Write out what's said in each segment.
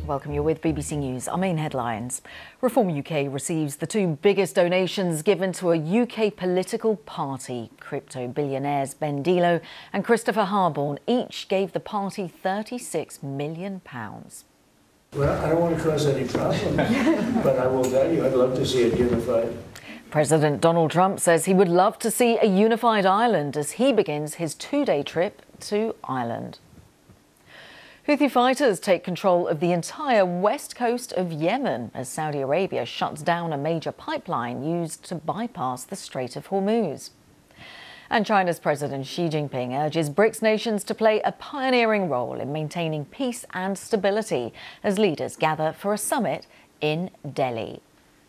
Welcome, you're with BBC News. Our main headlines. Reform UK receives the two biggest donations given to a UK political party. Crypto billionaires Ben Dilo and Christopher Harborne each gave the party £36 million. Well, I don't want to cause any problems, but I will tell you, I'd love to see it unified. President Donald Trump says he would love to see a unified Ireland as he begins his two-day trip to Ireland. Houthi fighters take control of the entire west coast of Yemen as Saudi Arabia shuts down a major pipeline used to bypass the Strait of Hormuz. And China's President Xi Jinping urges BRICS nations to play a pioneering role in maintaining peace and stability as leaders gather for a summit in Delhi.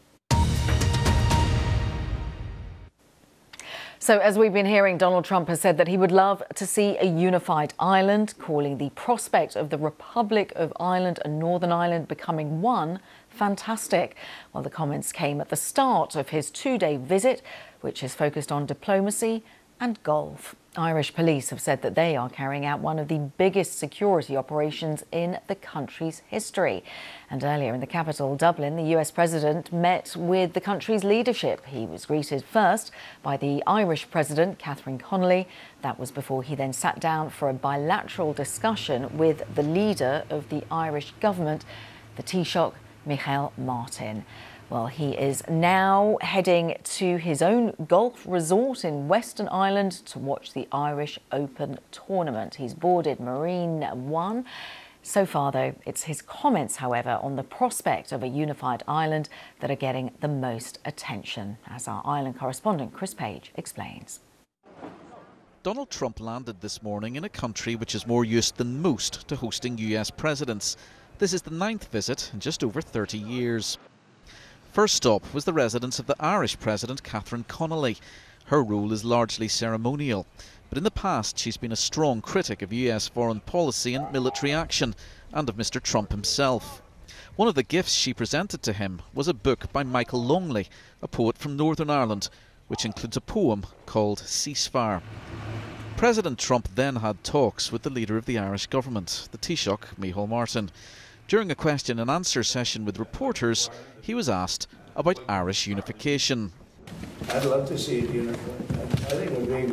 So, as we've been hearing, Donald Trump has said that he would love to see a unified Ireland, calling the prospect of the Republic of Ireland and Northern Ireland becoming one fantastic. Well, the comments came at the start of his two-day visit, which is focused on diplomacy and golf. Irish police have said that they are carrying out one of the biggest security operations in the country's history. And earlier in the capital, Dublin, the US president met with the country's leadership. He was greeted first by the Irish president, Catherine Connolly. That was before he then sat down for a bilateral discussion with the leader of the Irish government, the Taoiseach, Micheál Martin. Well, he is now heading to his own golf resort in Western Ireland to watch the Irish Open tournament. He's boarded Marine One. So far, though, it's his comments, however, on the prospect of a unified Ireland that are getting the most attention, as our Ireland correspondent Chris Page explains. Donald Trump landed this morning in a country which is more used than most to hosting US presidents. This is the 9th visit in just over 30 years. First stop was the residence of the Irish President, Catherine Connolly. Her role is largely ceremonial, but in the past she's been a strong critic of US foreign policy and military action, and of Mr. Trump himself. One of the gifts she presented to him was a book by Michael Longley, a poet from Northern Ireland, which includes a poem called Ceasefire. President Trump then had talks with the leader of the Irish government, the Taoiseach, Micheál Martin. During a question and answer session with reporters, he was asked about Irish unification. I'd love to see it unified. I think it would be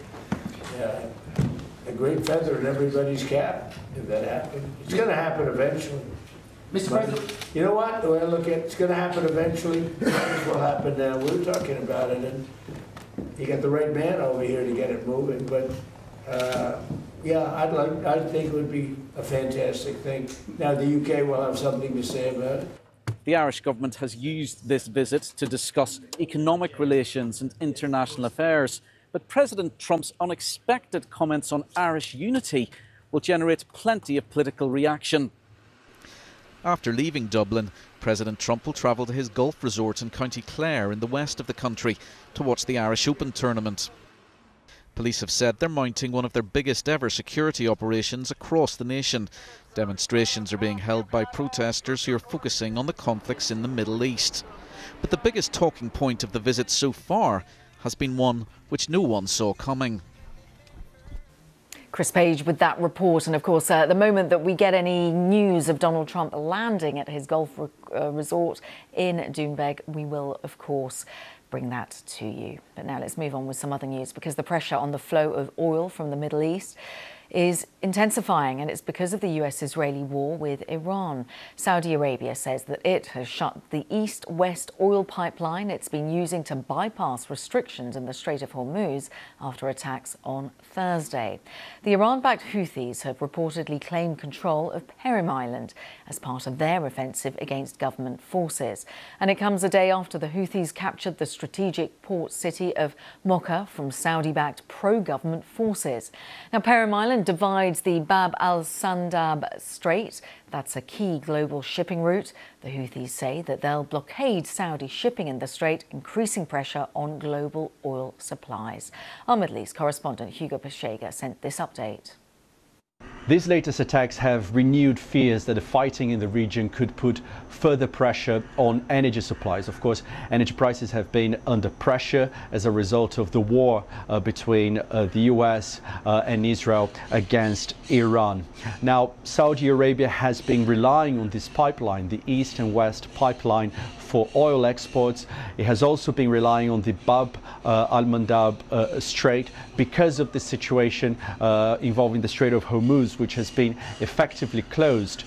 a great feather in everybody's cap if that happened. It's going to happen eventually. Mr. President. You know what? The way I look at it, it's going to happen eventually. It might as well happen now. We were talking about it, and you got the right man over here to get it moving. But yeah, I think it would be a fantastic thing. Now the UK will have something to say about it. The Irish government has used this visit to discuss economic relations and international affairs, but President Trump's unexpected comments on Irish unity will generate plenty of political reaction. After leaving Dublin, President Trump will travel to his golf resort in County Clare in the west of the country to watch the Irish Open tournament. Police have said they're mounting one of their biggest ever security operations across the nation. Demonstrations are being held by protesters who are focusing on the conflicts in the Middle East. But the biggest talking point of the visit so far has been one which no one saw coming. Chris Page with that report. And of course, the moment that we get any news of Donald Trump landing at his golf resort in Doonbeg, we will, of course, bring that to you. But now let's move on with some other news, because the pressure on the flow of oil from the Middle East is intensifying, and it's because of the US-Israeli war with Iran. Saudi Arabia says that it has shut the east-west oil pipeline it's been using to bypass restrictions in the Strait of Hormuz after attacks on Thursday. The Iran-backed Houthis have reportedly claimed control of Perim Island as part of their offensive against government forces. And it comes a day after the Houthis captured the strategic port city of Mocha from Saudi-backed pro-government forces. Now, Perim Island divides the Bab al-Sandab Strait. That's a key global shipping route. The Houthis say that they'll blockade Saudi shipping in the strait, increasing pressure on global oil supplies. Our Middle East correspondent Hugo Peshega sent this update. These latest attacks have renewed fears that the fighting in the region could put further pressure on energy supplies. Of course, energy prices have been under pressure as a result of the war between the US and Israel against Iran. Now, Saudi Arabia has been relying on this pipeline, the East and West pipeline, for oil exports. It has also been relying on the Bab al-Mandab Strait because of the situation involving the Strait of Hormuz, which has been effectively closed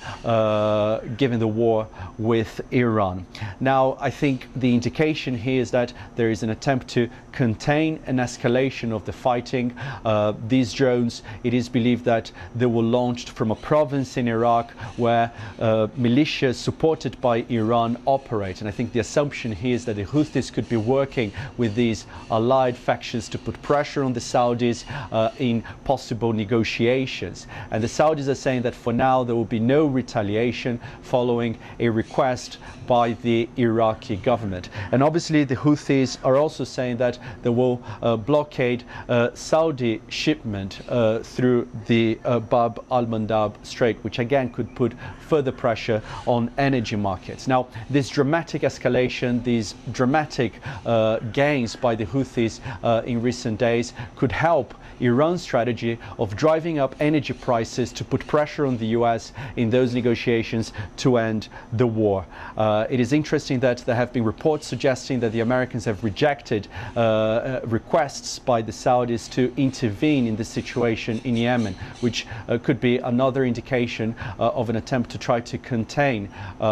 given the war with Iran. Now, I think the indication here is that there is an attempt to contain an escalation of the fighting. These drones, it is believed that they were launched from a province in Iraq where militias supported by Iran operate. And I think the assumption here is that the Houthis could be working with these allied factions to put pressure on the Saudis in possible negotiations. And the Saudis are saying that for now there will be no retaliation following a request by the Iraqi government. And obviously the Houthis are also saying that they will blockade Saudi shipment through the Bab al-Mandab Strait, which again could put further pressure on energy markets. Now, this dramatic escalation, these dramatic gains by the Houthis in recent days could help Iran's strategy of driving up energy prices to put pressure on the US in those negotiations to end the war. It is interesting that there have been reports suggesting that the Americans have rejected requests by the Saudis to intervene in the situation in Yemen, which could be another indication of an attempt to try to contain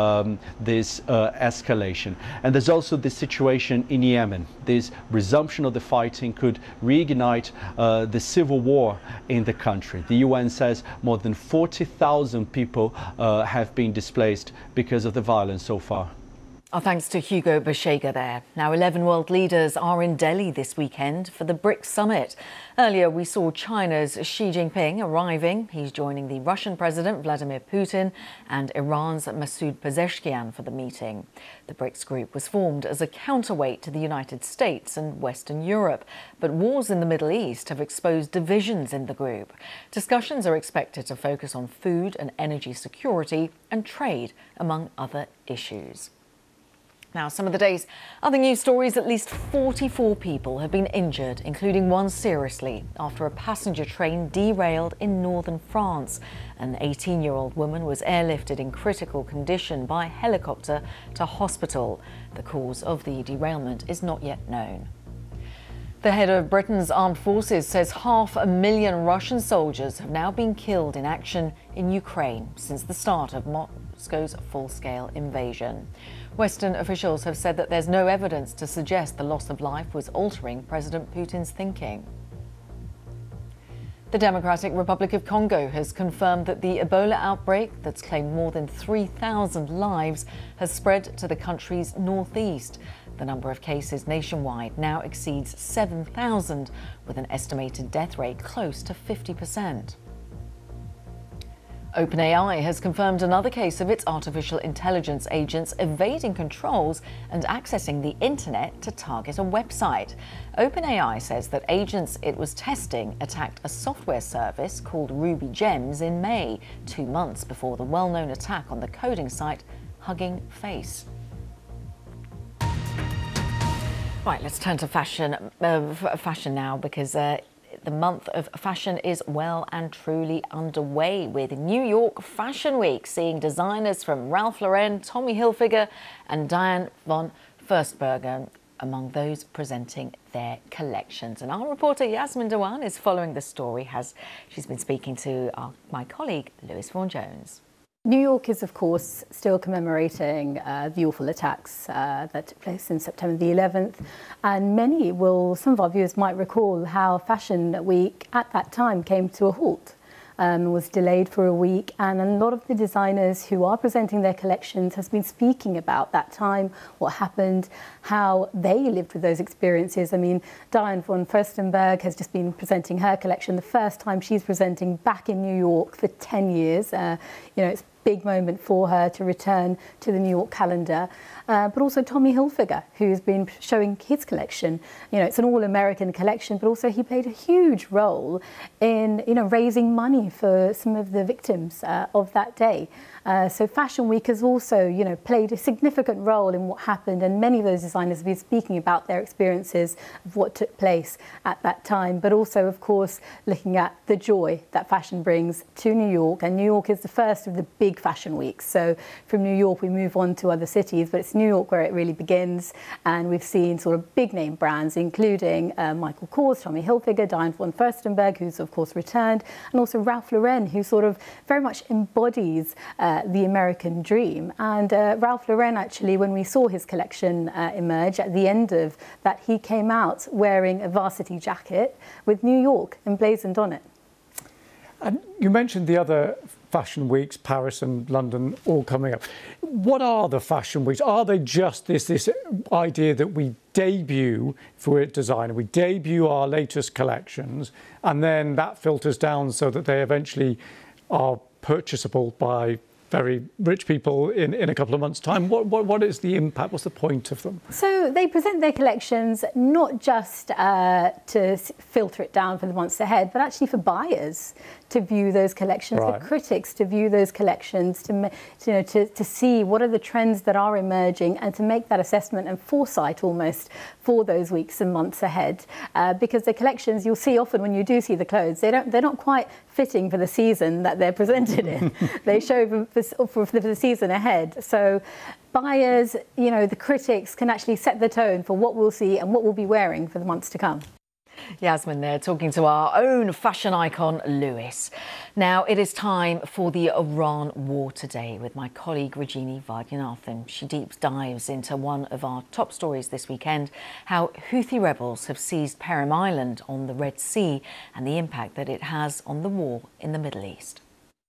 this escalation. And there's also the situation in Yemen. This resumption of the fighting could reignite the civil war in the country. The UN says more than 40,000 people have been displaced because of the violence so far. Our thanks to Hugo Bashega there. Now, 11 world leaders are in Delhi this weekend for the BRICS summit. Earlier, we saw China's Xi Jinping arriving. He's joining the Russian President Vladimir Putin and Iran's Masoud Pezeshkian for the meeting. The BRICS group was formed as a counterweight to the United States and Western Europe, but wars in the Middle East have exposed divisions in the group. Discussions are expected to focus on food and energy security and trade, among other issues. Now, some of the day's other news stories: at least 44 people have been injured, including one seriously, after a passenger train derailed in northern France. An 18-year-old woman was airlifted in critical condition by helicopter to hospital. The cause of the derailment is not yet known. The head of Britain's armed forces says 500,000 Russian soldiers have now been killed in action in Ukraine since the start of Moscow's full-scale invasion. Western officials have said that there's no evidence to suggest the loss of life was altering President Putin's thinking. The Democratic Republic of Congo has confirmed that the Ebola outbreak that's claimed more than 3,000 lives has spread to the country's northeast. The number of cases nationwide now exceeds 7,000, with an estimated death rate close to 50%. OpenAI has confirmed another case of its artificial intelligence agents evading controls and accessing the internet to target a website. OpenAI says that agents it was testing attacked a software service called Ruby Gems in May, 2 months before the well-known attack on the coding site Hugging Face. Right, let's turn to fashion now, because the month of fashion is well and truly underway, with New York Fashion Week seeing designers from Ralph Lauren, Tommy Hilfiger and Diane von Furstenberg among those presenting their collections. And our reporter Yasmin Dewan is following the story. She's been speaking to my colleague Lewis Vaughan-Jones. New York is, of course, still commemorating the awful attacks that took place in September the 11th. And some of our viewers might recall how Fashion Week at that time came to a halt, was delayed for a week. And a lot of the designers who are presenting their collections has been speaking about that time, what happened, how they lived with those experiences. I mean, Diane von Furstenberg has just been presenting her collection, the first time she's presenting back in New York for 10 years. It's big moment for her to return to the New York calendar. But also Tommy Hilfiger, who's been showing his collection. You know, it's an all-American collection, but also he played a huge role in, you know, raising money for some of the victims of that day. So Fashion Week has also, you know, played a significant role in what happened, and many of those designers have been speaking about their experiences of what took place at that time, but also, of course, looking at the joy that fashion brings to New York. And New York is the first of the big fashion weeks. So from New York, we move on to other cities, but it's New York where it really begins. And we've seen sort of big name brands, including Michael Kors, Tommy Hilfiger, Diane von Furstenberg, who's of course returned, and also Ralph Lauren, who sort of very much embodies the American dream. And Ralph Lauren, actually, when we saw his collection emerge at the end of that, he came out wearing a varsity jacket with New York emblazoned on it. And you mentioned the other fashion weeks, Paris and London, all coming up. What are the fashion weeks? Are they just this idea that we debut, if we're a designer, we debut our latest collections, and then that filters down so that they eventually are purchasable by very rich people in a couple of months' time? What is the impact? What's the point of them? So they present their collections not just to filter it down for the months ahead, but actually for buyers to view those collections, right, for critics to view those collections, to see what are the trends that are emerging, and to make that assessment and foresight almost for those weeks and months ahead. Because the collections, you'll see often when you do see the clothes, they're not quite fitting for the season that they're presented in. They show for the season ahead. So buyers, you know, the critics can actually set the tone for what we'll see and what we'll be wearing for the months to come. Yasmin there talking to our own fashion icon, Lewis. Now it is time for the Iran war today with my colleague Rajini Vaidyanathan. She deep dives into one of our top stories this weekend, how Houthi rebels have seized Perim Island on the Red Sea and the impact that it has on the war in the Middle East.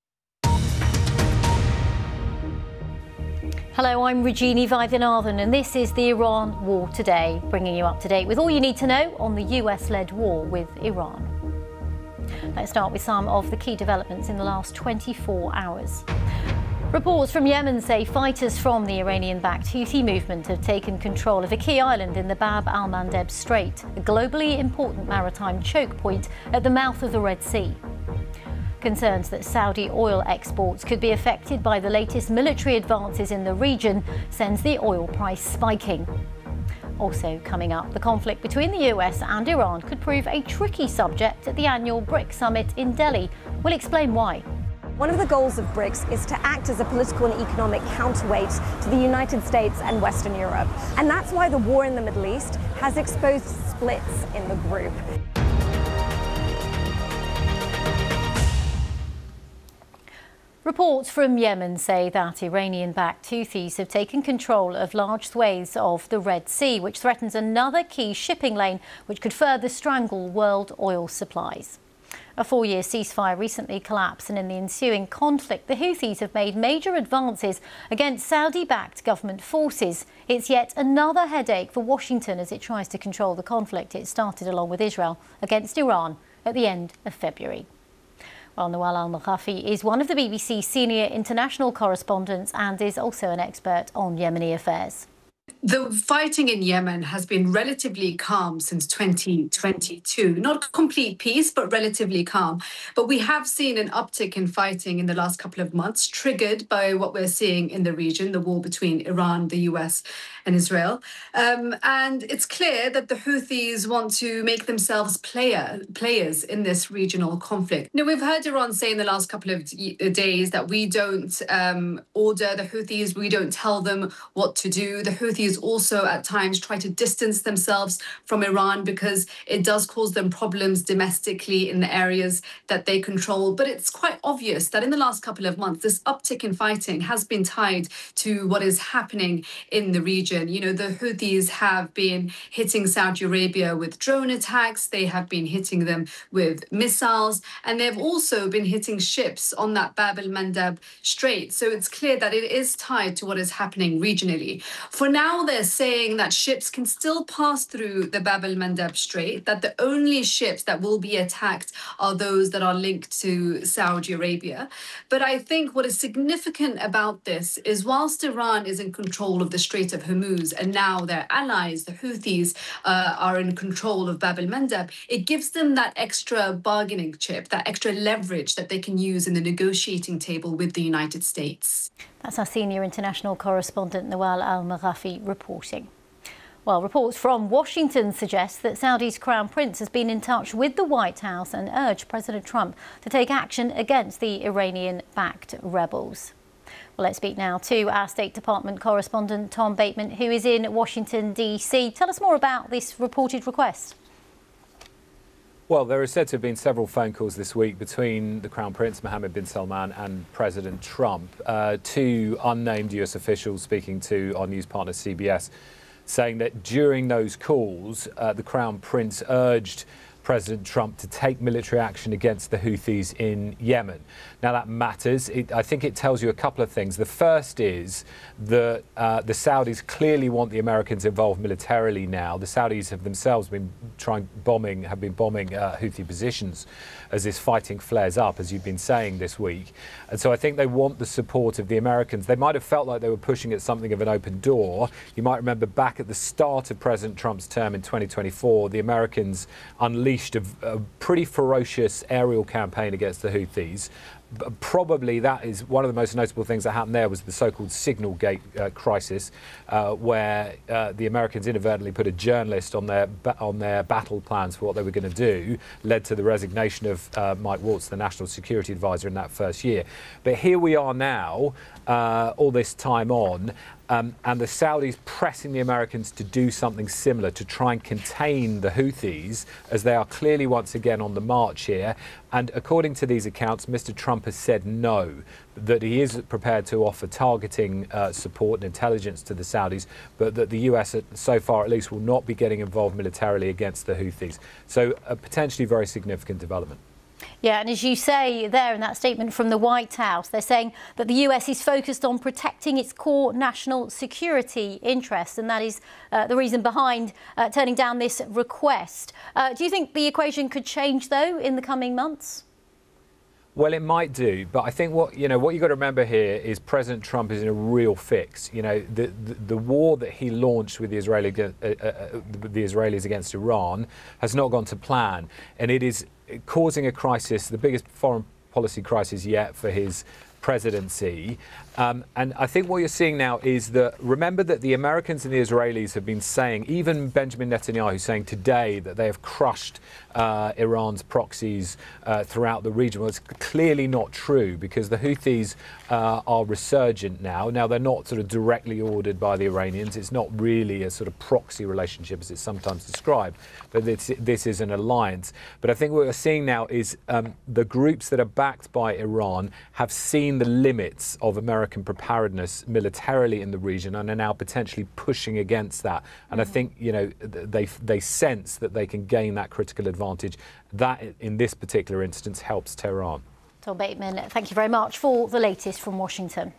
Hello, I'm Rajini Vaidyanathan and this is the Iran War Today, bringing you up to date with all you need to know on the US-led war with Iran. Let's start with some of the key developments in the last 24 hours. Reports from Yemen say fighters from the Iranian-backed Houthi movement have taken control of a key island in the Bab al-Mandeb Strait, a globally important maritime choke point at the mouth of the Red Sea. Concerns that Saudi oil exports could be affected by the latest military advances in the region sends the oil price spiking. Also coming up, the conflict between the US and Iran could prove a tricky subject at the annual BRICS summit in Delhi. We'll explain why. One of the goals of BRICS is to act as a political and economic counterweight to the United States and Western Europe. And that's why the war in the Middle East has exposed splits in the group. Reports from Yemen say that Iranian-backed Houthis have taken control of large swathes of the Red Sea, which threatens another key shipping lane, which could further strangle world oil supplies. A 4-year ceasefire recently collapsed, and in the ensuing conflict, the Houthis have made major advances against Saudi-backed government forces. It's yet another headache for Washington as it tries to control the conflict it started along with Israel against Iran at the end of February. Well, Nawal Al-Maghafi is one of the BBC's senior international correspondents and is also an expert on Yemeni affairs. The fighting in Yemen has been relatively calm since 2022. Not complete peace, but relatively calm. But we have seen an uptick in fighting in the last couple of months, triggered by what we're seeing in the region, the war between Iran, the US and Israel. And it's clear that the Houthis want to make themselves players in this regional conflict. Now, we've heard Iran say in the last couple of days that we don't order the Houthis, we don't tell them what to do. The Houthis also at times try to distance themselves from Iran because it does cause them problems domestically in the areas that they control. But it's quite obvious that in the last couple of months, this uptick in fighting has been tied to what is happening in the region. You know, the Houthis have been hitting Saudi Arabia with drone attacks. They have been hitting them with missiles, and they've also been hitting ships on that Bab al-Mandeb Strait. So it's clear that it is tied to what is happening regionally. For now, now they're saying that ships can still pass through the Bab el-Mandeb Strait, that the only ships that will be attacked are those that are linked to Saudi Arabia. But I think what is significant about this is whilst Iran is in control of the Strait of Hormuz and now their allies, the Houthis, are in control of Bab el-Mandeb, it gives them that extra bargaining chip, that extra leverage that they can use in the negotiating table with the United States. That's our senior international correspondent Nawal Al-Maghafi reporting. Well, reports from Washington suggest that Saudi's Crown Prince has been in touch with the White House and urged President Trump to take action against the Iranian-backed rebels. Well, let's speak now to our State Department correspondent Tom Bateman, who is in Washington, D.C. Tell us more about this reported request. Well, there are said to have been several phone calls this week between the Crown Prince, Mohammed bin Salman, and President Trump. Two unnamed US officials speaking to our news partner CBS, saying that during those calls, the Crown Prince urged President Trump to take military action against the Houthis in Yemen. Now that matters. I think it tells you a couple of things. The first is that the Saudis clearly want the Americans involved militarily now. The Saudis have themselves been bombing Houthi positions as this fighting flares up, as you've been saying this week. And so I think they want the support of the Americans. They might have felt like they were pushing at something of an open door. You might remember back at the start of President Trump's term in 2024, the Americans unleashed a pretty ferocious aerial campaign against the Houthis. Probably that is one of the most notable things that happened there was the so-called Signal Gate crisis, where the Americans inadvertently put a journalist on their battle plans for what they were going to do, led to the resignation of Mike Waltz, the National Security Advisor, in that first year. But here we are now, all this time on, and the Saudis pressing the Americans to do something similar to try and contain the Houthis, as they are clearly once again on the march here. And according to these accounts, Mr. Trump has said no, that he is prepared to offer targeting support and intelligence to the Saudis, but that the US, so far at least, will not be getting involved militarily against the Houthis. So a potentially very significant development. Yeah, and as you say there in that statement from the White House, they're saying that the US is focused on protecting its core national security interests, and that is the reason behind turning down this request. Do you think the equation could change, though, in the coming months? Well, it might do, but I think what you've got to remember here is President Trump is in a real fix. You know, the war that he launched with the Israelis against Iran has not gone to plan, and it is causing a crisis, the biggest foreign policy crisis yet for his presidency. And I think what you're seeing now is that, remember that the Americans and the Israelis have been saying, even Benjamin Netanyahu saying today that they have crushed Iran's proxies throughout the region. Well, it's clearly not true, because the Houthis are resurgent now. Now, they're not sort of directly ordered by the Iranians. It's not really a sort of proxy relationship as it's sometimes described, but this is an alliance. But I think what we're seeing now is the groups that are backed by Iran have seen the limits of American preparedness militarily in the region and are now potentially pushing against that. And I think, you know, they sense that they can gain that critical advantage. That, in this particular instance, helps Tehran. Tom Bateman, thank you very much for the latest from Washington.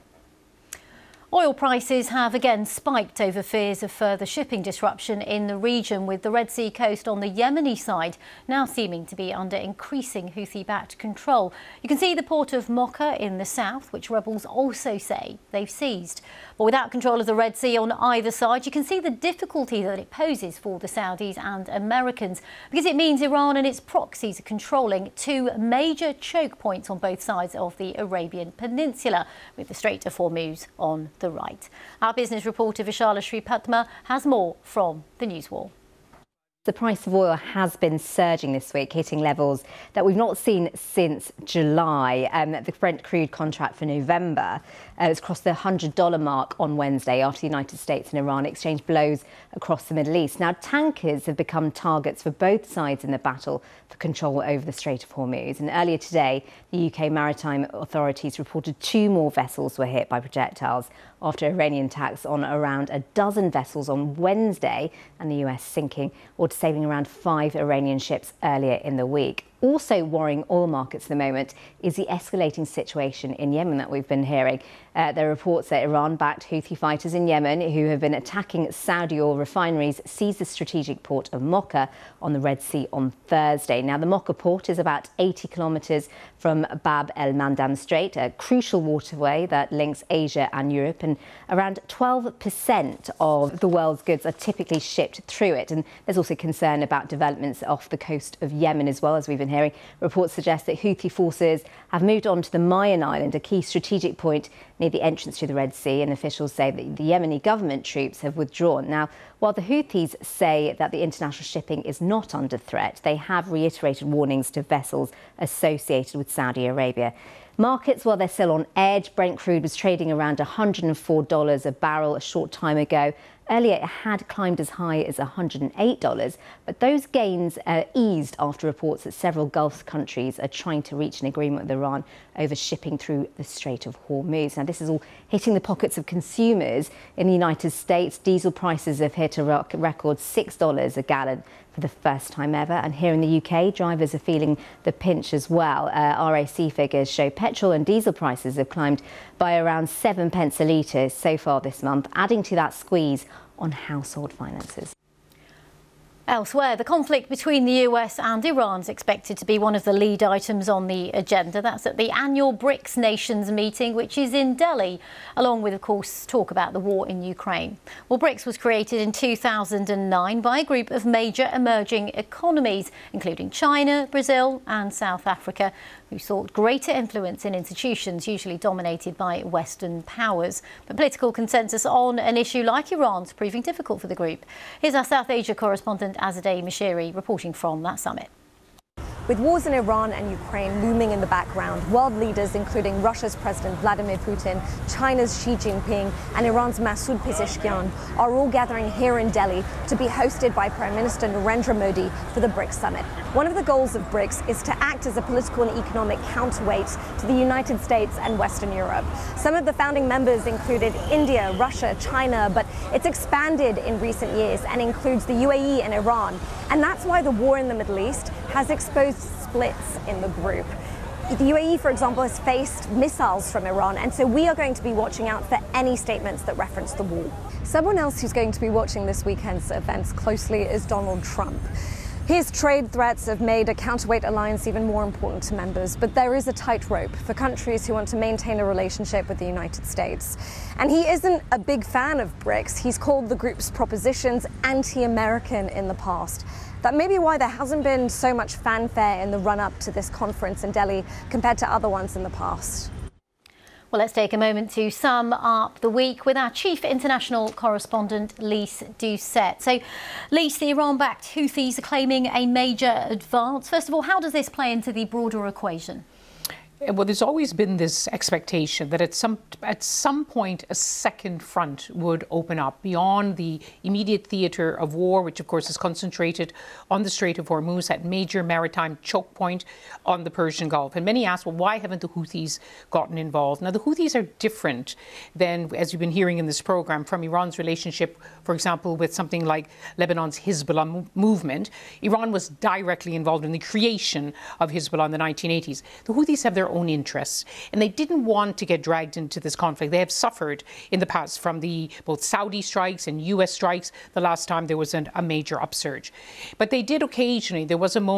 Oil prices have again spiked over fears of further shipping disruption in the region, with the Red Sea coast on the Yemeni side now seeming to be under increasing Houthi-backed control. You can see the port of Mocha in the south, which rebels also say they've seized. But without control of the Red Sea on either side, you can see the difficulty that it poses for the Saudis and Americans, because it means Iran and its proxies are controlling two major choke points on both sides of the Arabian Peninsula, with the Strait of Hormuz on the right. Our business reporter Vishala Sripadma has more from the News Wall. The price of oil has been surging this week, hitting levels that we've not seen since July. The Brent crude contract for November has crossed the $100 mark on Wednesday after the United States and Iran exchanged blows across the Middle East. Now, tankers have become targets for both sides in the battle for control over the Strait of Hormuz. And earlier today, the UK maritime authorities reported 2 more vessels were hit by projectiles after Iranian attacks on around a dozen vessels on Wednesday, and the US sinking or disabling around 5 Iranian ships earlier in the week. Also worrying oil markets at the moment is the escalating situation in Yemen that we've been hearing. There are reports that Iran-backed Houthi fighters in Yemen who have been attacking Saudi oil refineries seized the strategic port of Mocha on the Red Sea on Thursday. Now, the Mocha port is about 80 kilometres from Bab el-Mandam Strait, a crucial waterway that links Asia and Europe, and around 12% of the world's goods are typically shipped through it. And there's also concern about developments off the coast of Yemen as well, as we've been hearing. Reports suggest that Houthi forces have moved on to the Mayan Island, a key strategic point near the entrance to the Red Sea, and officials say that the Yemeni government troops have withdrawn. Now, while the Houthis say that the international shipping is not under threat, they have reiterated warnings to vessels associated with Saudi Arabia. Markets, well, they're still on edge. Brent crude was trading around $104 a barrel a short time ago. Earlier, it had climbed as high as $108, but those gains eased after reports that several Gulf countries are trying to reach an agreement with Iran over shipping through the Strait of Hormuz. Now, this is all hitting the pockets of consumers. In the United States, diesel prices have hit a record $6 a gallon for the first time ever. And here in the UK, drivers are feeling the pinch as well. RAC figures show petrol and diesel prices have climbed by around 7 pence a litre so far this month, adding to that squeeze on household finances. Elsewhere, the conflict between the US and Iran is expected to be one of the lead items on the agenda. That's at the annual BRICS nations meeting, which is in Delhi, along with, of course, talk about the war in Ukraine. Well, BRICS was created in 2009 by a group of major emerging economies, including China, Brazil and South Africa, who sought greater influence in institutions usually dominated by Western powers. But political consensus on an issue like Iran's proving difficult for the group. Here's our South Asia correspondent Azadeh Mishiri reporting from that summit. With wars in Iran and Ukraine looming in the background, world leaders including Russia's President Vladimir Putin, China's Xi Jinping and Iran's Masoud Pezeshkian are all gathering here in Delhi to be hosted by Prime Minister Narendra Modi for the BRICS summit. One of the goals of BRICS is to act as a political and economic counterweight to the United States and Western Europe. Some of the founding members included India, Russia, China, but it's expanded in recent years and includes the UAE and Iran. And that's why the war in the Middle East has exposed splits in the group. The UAE, for example, has faced missiles from Iran, and so we are going to be watching out for any statements that reference the war. Someone else who's going to be watching this weekend's events closely is Donald Trump. His trade threats have made a counterweight alliance even more important to members, but there is a tightrope for countries who want to maintain a relationship with the United States. And he isn't a big fan of BRICS. He's called the group's propositions anti-American in the past. That may be why there hasn't been so much fanfare in the run-up to this conference in Delhi compared to other ones in the past. Well, let's take a moment to sum up the week with our chief international correspondent, Lise Doucette. So, Lise, the Iran-backed Houthis are claiming a major advance. First of all, how does this play into the broader equation? Well, there's always been this expectation that at some point a second front would open up beyond the immediate theatre of war, which of course is concentrated on the Strait of Hormuz, that major maritime choke point on the Persian Gulf. And many ask, well, why haven't the Houthis gotten involved? Now, the Houthis are different than, as you've been hearing in this programme, from Iran's relationship, for example, with something like Lebanon's Hezbollah movement. Iran was directly involved in the creation of Hezbollah in the 1980s. The Houthis have their own interests, and they didn't want to get dragged into this conflict. They have suffered in the past from both Saudi strikes and US strikes the last time there was a major upsurge. But they did occasionally, there was a moment